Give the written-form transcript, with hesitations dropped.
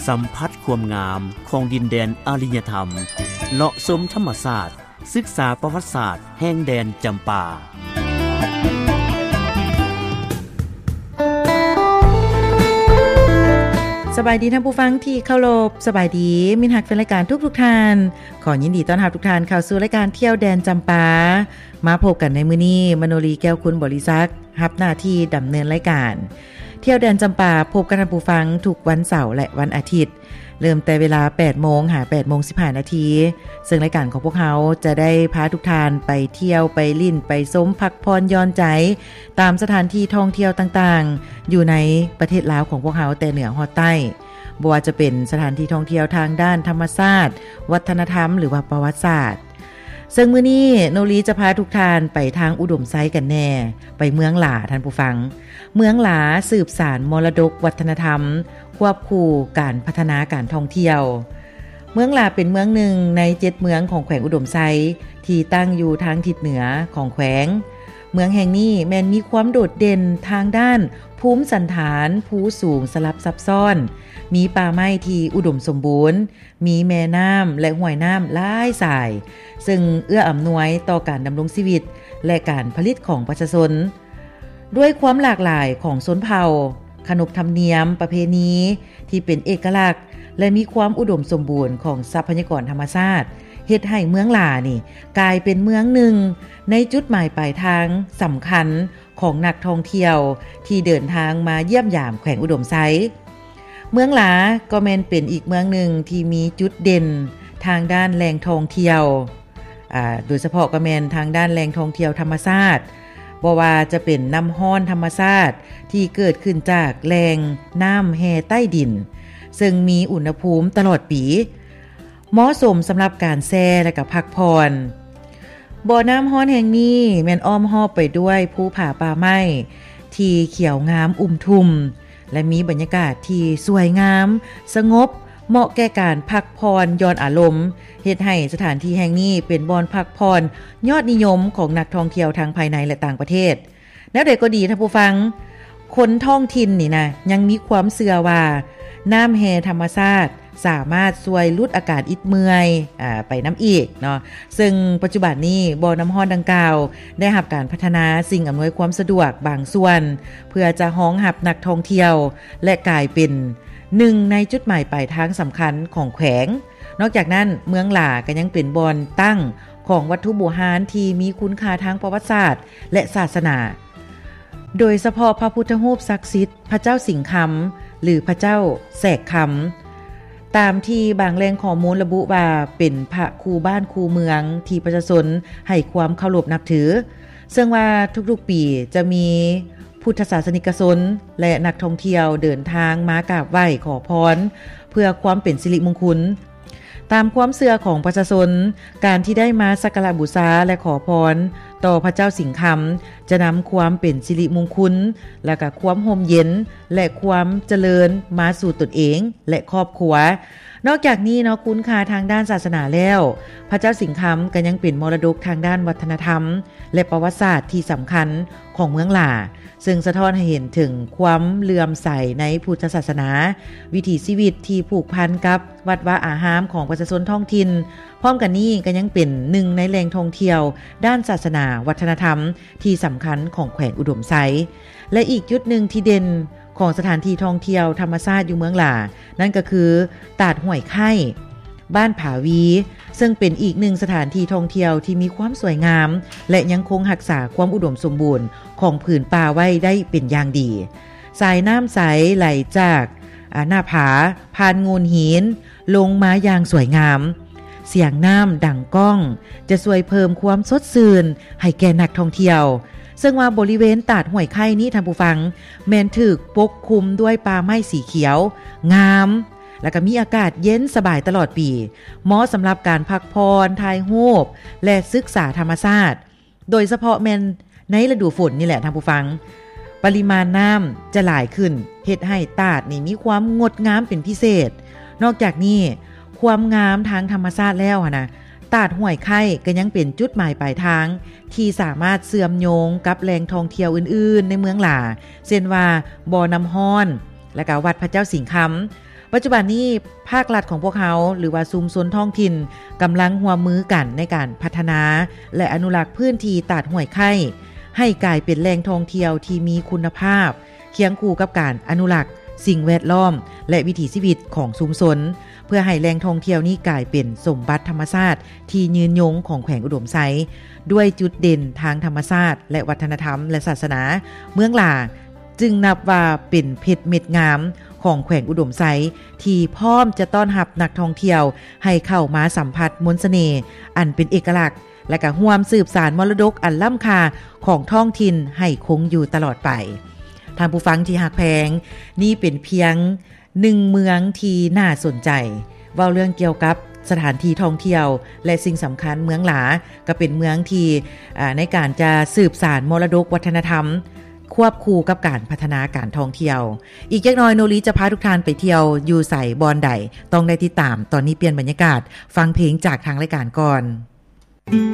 สัมผัสความงามของดินแดนอารยธรรมเลาะชมธรรมศาสตร์ศึกษาประวัติศาสตร์แห่งแดนจำปาสบายดีท่านผู้ฟังที่เคารพสบายดีมิตรฮักแฟนรายการทุกท่านขอยินดีต้อนรับทุกท่านเข้าสู่รายการเที่ยวแดนจำปามาพบกันในมื้อนี้มโนรีแก้วคุณบริษัทรับหน้าที่ดำเนินรายการเที่ยวแดนจำปาพบกับท่านผู้ฟังทุกวันเสาร์และวันอาทิตย์เริ่มแต่เวลา 8:00 นหา 8:15 นซึ่งรายการของพวกเราจะได้พาทุกท่านไปเที่ยวไปลิ้นไปส้มพักพรย้อนใจตามสถานที่ท่องเที่ยวต่างๆอยู่ในประเทศลาวของพวกเราแต่เหนือฮอดใต้บ่ว่าจะเป็นสถานที่ท่องเที่ยวทางด้านธรรมชาติวัฒนธรรมหรือว่าประวัติศาสตร์ซึ่งมื้อนี้โนรีจะพาทุกท่านไปทางอุดมไซกันแน่ไปเมืองหลาท่านผู้ฟังเมืองหลาสืบสานมรดกวัฒนธรรมควบคู่การพัฒนาการท่องเที่ยวเมืองหลาเป็นเมืองหนึ่งใน7เมืองของแขวงอุดมไซที่ตั้งอยู่ทางทิศเหนือของแขวงเมืองแห่งนี้แม้นมีความโดดเด่นทางด้านภูมิสันฐานภูสูงสลับซับซ้อนมีป่าไม้ที่อุดมสมบูรณ์มีแม่น้ำและห้วยน้ำหลายสายซึ่งเอื้ออำนวยต่อการดำรงชีวิตและการผลิตของประชาชนด้วยความหลากหลายของชนเผ่าขนบธรรมเนียมประเพณีที่เป็นเอกลักษณ์และมีความอุดมสมบูรณ์ของทรัพยากรธรรมชาติเฮ็ดให้เมืองหลานี่กลายเป็นเมืองหนึ่งในจุดหมายปลายทางสำคัญของนักท่องเที่ยวที่เดินทางมาเยี่ยมยามแขวงอุดมไซเมืองหลาก็แม่นเป็นอีกเมืองหนึ่งที่มีจุดเด่นทางด้านแหล่งท่องเที่ยวโดยเฉพาะก็แม่นทางด้านแหล่งท่องเที่ยวธรรมชาติบ่ว่าจะเป็นน้ำห้อนธรรมชาติที่เกิดขึ้นจากแหล่งน้ำแห่ใต้ดินซึ่งมีอุณหภูมิตลอดปีเหมาะสมสำหรับการแช่และก็พักผ่อนบ่อน้ำห้อนแห่งนี้แม่นอ้อมรอบไปด้วยภูผาป่าไม้ที่เขียวงามอุ่มทุ่มและมีบรรยากาศที่สวยงามสงบเหมาะแก่การพักผ่อนย้อนอารมณ์เฮ็ดให้สถานที่แห่งนี้เป็นบ่อนพักผ่อนยอดนิยมของนักท่องเที่ยวทั้งภายในและต่างประเทศแล้วใดก็ดีท่านผู้ฟังคนท้องถิ่นนี่นะยังมีความเชื่อว่าน้ำแห่ธรรมชาติสามารถช่วยลดอาการอิดเมื่อยไปน้ำอีกเนาะซึ่งปัจจุบันนี้บ่อน้ำร้อนดังกล่าวได้รับการพัฒนาสิ่งอำนวยความสะดวกบางส่วนเพื่อจะรองรับนักท่องเที่ยวและกลายเป็นหนึ่งในจุดหมายปลายทางสำคัญของแขวงนอกจากนั้นเมืองหลาก็ยังเป็นบ่อนตั้งของวัตถุโบราณที่มีคุณค่าทางประวัติศาสตร์และศาสนาโดยเฉพาะพระพุทธรูปศักดิ์สิทธิ์พระเจ้าสิงห์คำหรือพระเจ้าแสกคำตามที่บางแหล่งข้อมูลระบุว่าเป็นพระคูบ้านคูเมืองที่ประชาชนให้ความเคารพนับถือซึ่งว่าทุกๆปีจะมีพุทธศาสนิกชนและนักท่องเที่ยวเดินทางมากราบไหว้ขอพรเพื่อความเป็นสิริมงคลตามความเชื่อของประชาชนการที่ได้มาสักการะบูชาและขอพรต่อพระเจ้าสิงห์คำจะนำความเป็นสิริมงคลและก็ความร่มเย็นและความเจริญมาสู่ตนเองและครอบครัวนอกจากนี้เนาะคุณค่าทางด้านศาสนาแล้วพระเจ้าสิงห์คำก็ยังเป็นมรดกทางด้านวัฒนธรรมและประวัติศาสตร์ที่สำคัญของเมืองหลาซึ่งสะท้อนให้เห็นถึงความเลื่อมใสในพุทธศาสนาวิถีชีวิตที่ผูกพันกับวัดวาอารามของประชาชนท้องถิ่นพร้อมกันนี้ก็ยังเป็นหนึ่งในแหล่งท่องเที่ยวด้านศาสนาวัฒนธรรมที่สำคัญของแขวงอุดมไซและอีกจุดหนึ่งที่เด่นของสถานที่ท่องเที่ยวธรรมชาติอยู่เมืองหลานั่นก็คือตาดห้วยไข่บ้านผาวีซึ่งเป็นอีกหนึ่งสถานที่ท่องเที่ยวที่มีความสวยงามและยังคงรักษาความอุดมสมบูรณ์ของผืนป่าไว้ได้เป็นอย่างดีสายน้ำใสไหลจากหน้าผาผ่านงูหินลงมาอย่างสวยงามเสียงน้ำดังก้องจะช่วยเพิ่มความสดชื่นให้แก่นักท่องเที่ยวซึ่งว่าบริเวณตาดห้วยไข่นี้ท่านผู้ฟังแม้นถูกปกคลุมด้วยป่าไม้สีเขียวงามและก็มีอากาศเย็นสบายตลอดปีเหมาะสำหรับการพักผ่อนถ่ายรูปและศึกษาธรรมชาติโดยเฉพาะแม้นในฤดูฝนนี่แหละท่านผู้ฟังปริมาณน้ำจะหลายขึ้นเฮ็ดให้ตาดนี่มีความงดงามเป็นพิเศษนอกจากนี้ความงามทางธรรมชาติแล้วนะตาดห้วยไข่ก็ยังเป็นจุดหมายปลายทางที่สามารถเชื่อมโยงกับแหล่งท่องเที่ยวอื่นๆในเมืองหลาเช่นว่าบ่อน้ำฮ้อนและก็วัดพระเจ้าสิงห์คำปัจจุบันนี้ภาครัฐของพวกเขาหรือว่าชุมชนท้องถิ่นกำลังร่วมมือกันในการพัฒนาและอนุรักษ์พื้นที่ตาดห้วยไข่ให้กลายเป็นแหล่งท่องเที่ยวที่มีคุณภาพเคียงคู่กับการอนุรักษ์สิ่งแวดล้อมและวิถีชีวิตของชุมชนเพื่อให้แหล่งท่องเที่ยวนี้กลายเป็นสมบัติธรรมชาติที่ยืนยงของแขวงอุดมไซด้วยจุดเด่นทางธรรมชาติและวัฒนธรรมและศาสนาเมืองหลาจึงนับว่าเป็นเพชรเม็ดงามของแขวงอุดมไซที่พร้อมจะต้อนรับนักท่องเที่ยวให้เข้ามาสัมผัสมนต์เสน่ห์อันเป็นเอกลักษณ์และก็ร่วมสืบสานมรดกอันล้ำค่าของท้องถิ่นให้คงอยู่ตลอดไปท่านผู้ฟังที่ฮักแพงนี่เป็นเพียงหนึ่งเมืองที่น่าสนใจเว้าเรื่องเกี่ยวกับสถานที่ท่องเที่ยวและสิ่งสำคัญเมืองหลาก็เป็นเมืองที่ในการจะสืบสานมรดกวัฒนธรรมควบคู่กับการพัฒนาการท่องเที่ยวอีกจักหน่อยโนรีจะพาทุกท่านไปเที่ยวอยู่ไสบอนใดต้องได้ติดตามตอนนี้เปลี่ยนบรรยากาศฟังเพลงจากทางรายการก่อน